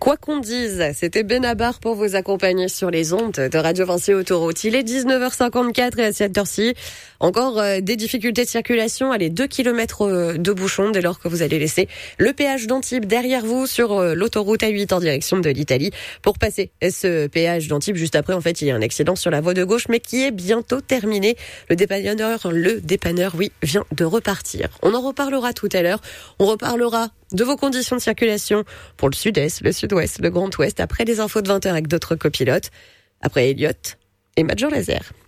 Quoi qu'on dise, c'était Benabar pour vous accompagner sur les ondes de Radio Vinci Autoroute. Il est 19h54 et à cette heure-ci, encore des difficultés de circulation. Allez, 2 km de bouchons dès lors que vous allez laisser le péage d'Antibes derrière vous sur l'autoroute A8 en direction de l'Italie. Pour passer ce péage d'Antibes, juste après, en fait, il y a un accident sur la voie de gauche, mais qui est bientôt terminé. Le dépanneur, oui, vient de repartir. On en reparlera tout à l'heure. On reparlera de vos conditions de circulation pour le sud-est, le sud-ouest, le grand ouest, après les infos de 20h avec d'autres copilotes, après Elliott et Major Laser.